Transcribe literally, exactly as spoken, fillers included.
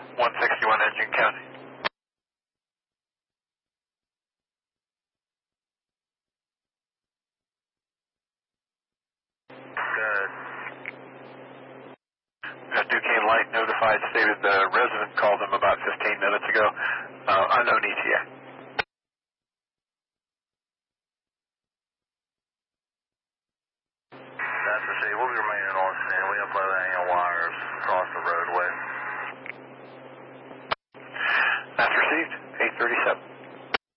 one sixty-one Engine County. Good. Uh, Duquesne Light notified, stated the resident called them about fifteen minutes ago. Uh, unknown E T A. That's the city. We'll be remaining on scene. We have low hanging wires across the roadway.